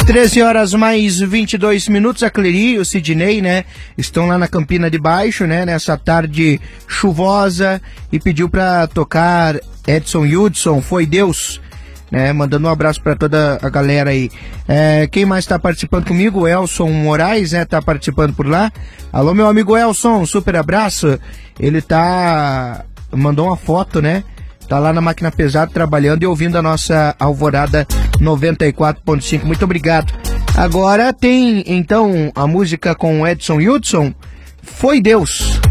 13 horas mais 22 minutos, a Cleri e o Sidney, né, estão lá na Campina de Baixo, né, nessa tarde chuvosa, e pediu pra tocar Edson Hudson, Foi Deus, né, mandando um abraço pra toda a galera aí. Quem mais tá participando comigo? O Elson Moraes, né, tá participando por lá. Alô, meu amigo Elson, super abraço. Ele mandou uma foto, né, tá lá na máquina pesada trabalhando e ouvindo a nossa Alvorada 94.5. Muito obrigado. Agora tem, então, a música com Edson Hudson, Foi Deus.